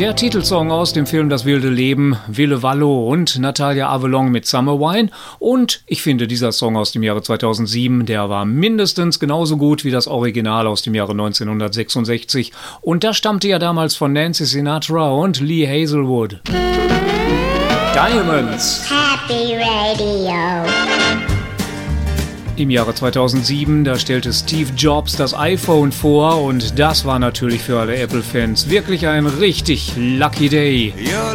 Der Titelsong aus dem Film Das wilde Leben, Ville Valo und Natalia Avalon mit Summer Wine. Und ich finde, dieser Song aus dem Jahre 2007, der war mindestens genauso gut wie das Original aus dem Jahre 1966. Und das stammte ja damals von Nancy Sinatra und Lee Hazelwood. Diamonds. Happy Radio. Im Jahre 2007, da stellte Steve Jobs das iPhone vor und das war natürlich für alle Apple-Fans wirklich ein richtig lucky day.